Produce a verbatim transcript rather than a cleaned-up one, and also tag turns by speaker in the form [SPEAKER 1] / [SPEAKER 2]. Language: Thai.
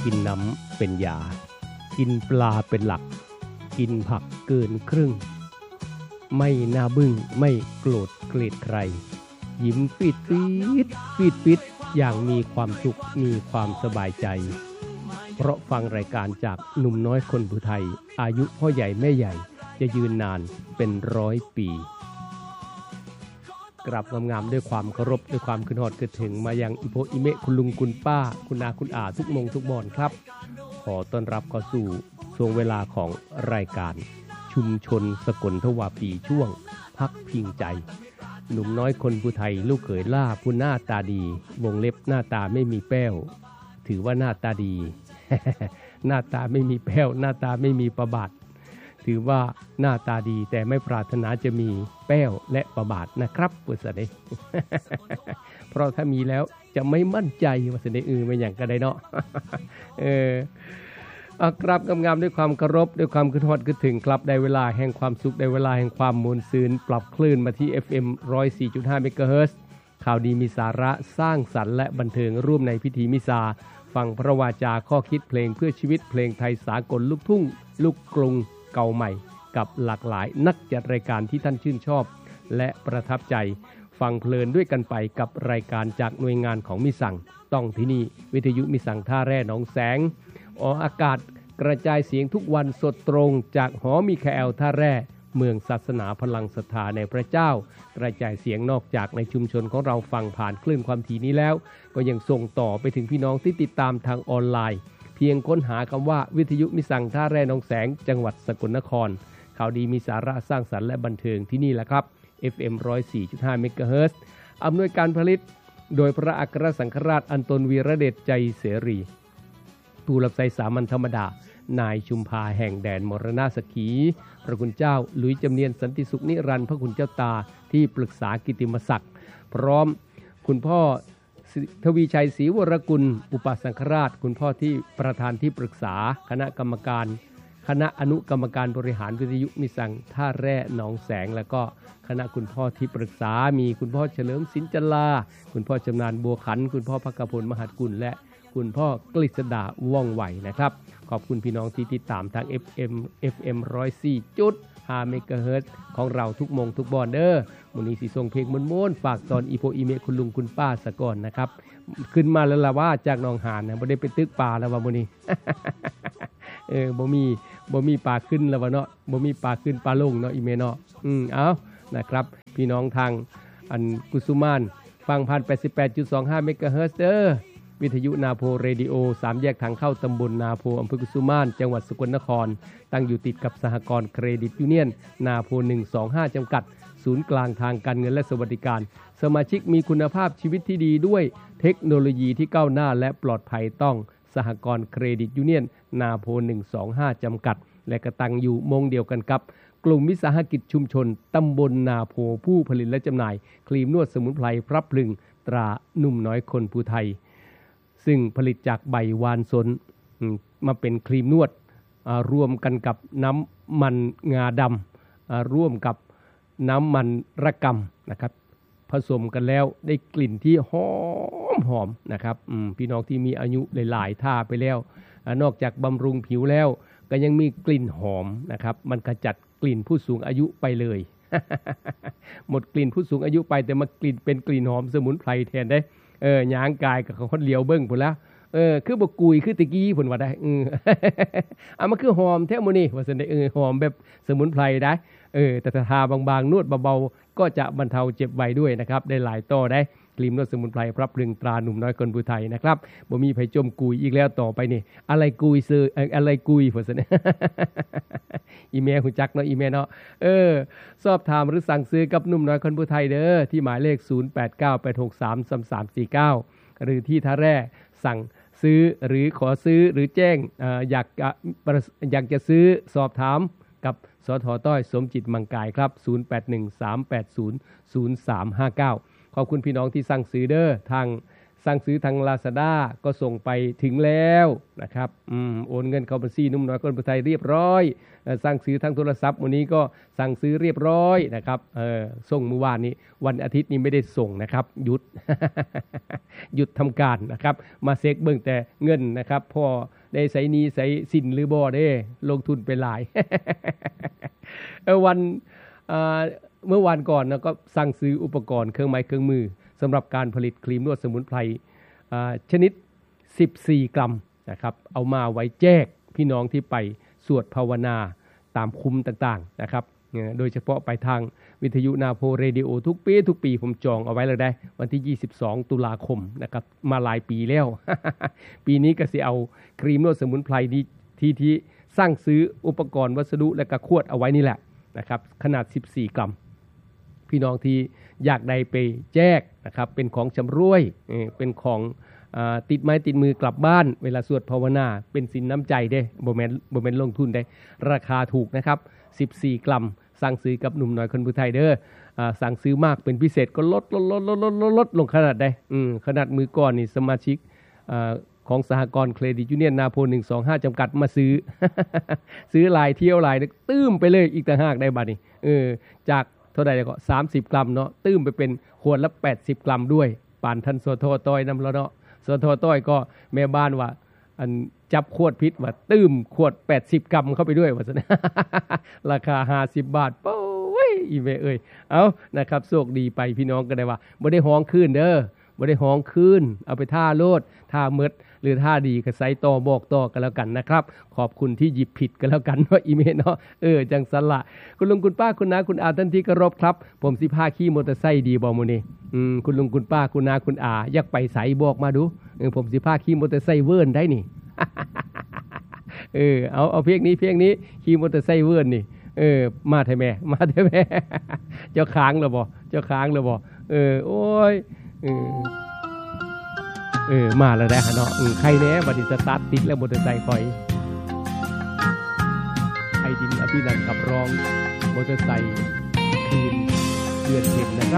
[SPEAKER 1] กินน้ำเป็นยากินปลาเป็นหลักกินผักเกินครึ่งไม่น่าบึ้งไม่โกรธเกลียดใครยิ้มปิดปิดปิดปิดอย่างมีความสุขมีความสบายใจเพราะฟังรายการจากหนุ่มน้อยคนภูไทยอายุพ่อใหญ่แม่ใหญ่จะยืนนานเป็นร้อยปีกราบงามๆด้วยความเคารพด้วยความขึ้นฮอดขึ้นถึงมายังอิโพอิเมะคุณลุงคุณป้าคุณอาคุณอาทุกมงทุกมอนครับขอต้อนรับเข้าสู่ช่วงเวลาของรายการชุมชนสกลทวาปีช่วงพักพิงใจหนุ่มน้อยคนภูไทยลูกเขยล่าผู้หน้าตาดีวงเล็บหน้าตาไม่มีแป้วถือว่าหน้าตาดี หน้าตาไม่มีแป้วหน้าตาไม่มีประบาดถือว่าหน้าตาดีแต่ไม่ปรารถนาจะมีแป้วและประบาดนะครับว่าซะเด้ เพราะถ้ามีแล้วจะไม่มั่นใจว่าซะเด้เออไม่อย่างก็ได้เนาะ เออเอาครับงามๆด้วยความเคารพด้วยความคิดฮอดคิดถึงครับได้เวลาแห่งความสุขได้เวลาแห่งความมวลซืนปรับคลื่นมาที่ เอฟ เอ็ม หนึ่งร้อยสี่จุดห้า เมกะเฮิรตซ์ข่าวดีมีสาระสร้างสรรค์และบันเทิงร่วมในพิธีมิซาฟังพระวาจาข้อคิดเพลงเพื่อชีวิตเพลงไทยสากลลูกทุ่งลูกกรุงเก่าใหม่กับหลากหลายนักจัดรายการที่ท่านชื่นชอบและประทับใจฟังเพลินด้วยกันไปกับรายการจากหน่วยงานของมิสังต้องที่นี่วิทยุมิสังท่าแร่หนองแสงออกอากาศกระจายเสียงทุกวันสดตรงจากหอมิคาเอลท่าแร่เมืองศาสนาพลังศรัทธาในพระเจ้ากระจายเสียงนอกจากในชุมชนของเราฟังผ่านคลื่นความถี่นี้แล้วก็ยังส่งต่อไปถึงพี่น้องที่ติดตามทางออนไลน์เพียงค้นหาคำว่าวิทยุมิสังท่าแร่หนองแสงจังหวัดสกลนครข่าวดีมีสาระสร้างสรรค์และบันเทิงที่นี่แหละครับ เอฟ เอ็ม หนึ่งร้อยสี่จุดห้า เมกะเฮิรตซ์อำนวยการผลิตโดยพระอัครสังฆราชอันตนวีระเดชใจเสรีผู้รับใช้สามัญธรรมดานายชุมพาแห่งแดนมรณะสกีพระคุณเจ้าหลุยจำเนียนสันติสุขนิรันดร์พระคุณเจ้าตาที่ปรึกษากิตติมศักดิ์พร้อมคุณพ่อทวีชัยศรีวรกุลอุปสังฆราชคุณพ่อที่ประธานที่ปรึกษาคณะกรรมการคณะอนุกรรมการบริหารวิทยุมิสังท่าแร่หนองแสงแล้วก็คณะคุณพ่อที่ปรึกษามีคุณพ่อเฉลิมสินจันลาคุณพ่อชำนาญบัวขันคุณพ่อภักพลมหัดกุลและคุณพ่อกฤษดาว่องไวนะครับขอบคุณพี่น้องที่ติดตามทาง เอฟ เอ็ม เอฟ เอ็ม หนึ่งร้อยสี่จุดห้า เมกะเฮิรตซ์ของเราทุกมงทุกบอนเด้อมื้อนี้สิส่งเพลงม้วนๆฝากตอนอีโพอีเมคุณลุงคุณป้าซะก่อนนะครับขึ้นมาแล้วล่ะว่าจากหนองหานนะบ่ได้ไปตึกป่าแล้วว่ามื้อนี้ เออบ่มีบ่มีปลาขึ้นแล้วว่าเนาะบ่มีปลาขึ้นปลาลงเนาะอีเมเนาะอืมเอานะครับพี่น้องทางอันกุสุมานฟังผ่าน แปดสิบแปดจุดสองห้า เมกะเฮิรตซ์เด้อวิทยุนาโพเรดิโอสามแยกทางเข้าตำบลนาโพอำเภอกุสุมานจังหวัดสกลนครตั้งอยู่ติดกับสหกรณ์เครดิตยูเนียนนาโพหนึ่งสองห้าจำกัดศูนย์กลางทางการเงินและสวัสดิการสมาชิกมีคุณภาพชีวิตที่ดีด้วยเทคโนโลยีที่ก้าวหน้าและปลอดภัยต้องสหกรณ์เครดิตยูเนียนนาโพหนึ่งสองห้าจำกัดและกระตังอยู่มงเดียวกันกับกลุ่มวิสาหกิจชุมชนตำบลนาโพผู้ผลิตและจำหน่ายครีมนวดสมุนไพรพรับพลึงตราหนุ่มน้อยคนภูไทยซึ่งผลิตจากใบวานสนมาเป็นครีมนวดรวมกันกับน้ำมันงาดำร่วมกับน้ำมันระกำนะครับผสมกันแล้วได้กลิ่นที่หอมหอมนะครับพี่น้องที่มีอายุหลายๆท่าไปแล้วนอกจากบำรุงผิวแล้วก็ยังมีกลิ่นหอมนะครับมันขจัดกลิ่นผู้สูงอายุไปเลย หมดกลิ่นผู้สูงอายุไปแต่มากลิ่นเป็นกลิ่นหอมสมุนไพรแทนได้เออหยางกายกับคนเหลียวเบิ่งพุ่นแล้วเออคือบ่กุยคือตะกี้พุ่นว่าได้อือ อ่ะมันคือหอมแท้มื้อนี้ว่าซั่นได้เออหอมแบบสมุนไพรได้เออแต่ถ้าทาบางๆนวดเบาๆก็จะบรรเทาเจ็บไวด้วยนะครับได้หลายต่อได้ครีมนวดสมุนไพรพรับพลึงตราหนุ่มน้อยคนภูไทยนะครับบ่มีไผจมกุยอีกแล้วต่อไปนี่อะไรกุยซื้ออะไรกุยว่าซั่น อีเมลฮู้จักเนาะอีเมลเนาะเออสอบถามหรือสั่งซื้อกับหนุ่มน้อยคนภูไทยเด้อที่หมายเลขศูนย์ แปด เก้า แปด หก สาม สาม สาม สี่ เก้าหรือที่ท่าแร่สั่งซื้อหรือขอซื้อหรือแจ้งเอ่ออยากอยากจะซื้อสอบถามกับสท.ต้อยสมจิตมังกายครับศูนย์ แปด หนึ่ง สาม แปด ศูนย์ ศูนย์ สาม ห้า เก้าขอบคุณพี่น้องที่สั่งซื้อเด้อทางสั่งซื้อทาง Lazada ก็ส่งไปถึงแล้วนะครับอืมโอนเงินเข้าบัญชีนุ่มน้อยคนไทยเรียบร้อยสั่งซื้อทางโทรศัพท์วันนี้ก็สั่งซื้อเรียบร้อยนะครับเออส่งเมื่อวานนี้วันอาทิตย์นี้ไม่ได้ส่งนะครับหยุด หยุดทำการนะครับมาเช็คเบิ่งแต่เงินนะครับพอได้ใส่นี้ใส่สินหรือบ่ได้ลงทุนไปหลาย วันเมื่อวานก่อนนะก็สั่งซื้ออุปกรณ์เครื่องไม้เครื่องมือสำหรับการผลิตครีมนวดสมุนไพรชนิดสิบสี่กรัมนะครับเอามาไว้แจกพี่น้องที่ไปสวดภาวนาตามคุ้มต่างๆนะครับโดยเฉพาะไปทางวิทยุนาโพเรดิโอทุกปีทุกปีผมจองเอาไว้เลยได้วันที่ยี่สิบสองตุลาคมนะครับมาหลายปีแล้ว ปีนี้ก็สิเอาครีมนวดสมุนไพรนี้ที่ที่สร้างซื้ออุปกรณ์วัสดุและก็ขวดเอาไว้นี่แหละนะครับขนาดสิบสี่กรัมพี่น้องที่อยากได้ไปแจกนะครับเป็นของชำร่วยเป็นของติดไม้ติดมือกลับบ้านเวลาสวดภาวนาเป็นสินน้ำใจเด้บ่แม่นบ่แม่นลงทุนได้ราคาถูกนะครับสิบสี่กรัมสั่งซื้อกับหนุ่มน้อยคนผู้ไทยเด้อสั่งซื้อมากเป็นพิเศษก็ลดลดลดลดลดลดลงขนาดได้อืมขนาดมือก่อนนี่สมาชิกของสหกรณ์เครดิตยูเนียนนาโพหนึ่งสองห้าจำกัดมาซื้อ ซื้อลายเที่ยวลายตื้มไปเลยอีกต่างหากได้บัดนี้เออจากเท่าใดก็สามสิบกรัมเนาะตื้มไปเป็นขวดละแปดสิบกรัมด้วยปานท่านสทต้อยนำแล้วเนาะสทต้อยก็แม่บ้านว่าอันจับขวดพิษว่าตื้มขวดแปดสิบกรัมเข้าไปด้วยว่าซั่น ราคาห้าสิบบาทโอ้ยอีเมเอ้ยเอานะครับโชคดีไปพี่น้องก็ได้ว่าบ่ได้ฮ้องคืนเด้อบ่ได้ฮ้องคืนเอาไปท่าโลดท่าเมิดหรือท่าดีก็ใส่ต่อบอกต่อกันแล้วกันนะครับขอบคุณที่หยิบผิดกันแล้วกันเนาะอีเมเนาะเออจังซั่นล่ะคุณลุงคุณป้าคุณน้าคุณอาท่านที่เคารพครับผมสิพาขี่มอเตอร์ไซค์ดีบ่มื้อนี้อืมคุณลุงคุณป้าคุณน้าคุณอาอยากไปไสบอกมาดูเออผมสิพาขี่มอเตอร์ไซค์เวิร์นได้นี่ เออเอาเอาเพลงนี้เพลงนี้ขี่มอเตอร์ไซค์เวิร์นนี่เออมาเถอะแม่มาเถอะแม่ เจ้าค้างแล้วบ่เจ้าค้างแล้วบ่เออโอ้ยเออเออมาแล้วได้ฮะเนาะอือใครแน่บัดนี้สตาร์ทติดแล้วมอเตอร์ไซค์ข่อยไอ้ดินอภินันท์ขับร้องมอเตอร์ไซค์คืนเดือนเพ็ญนะครับ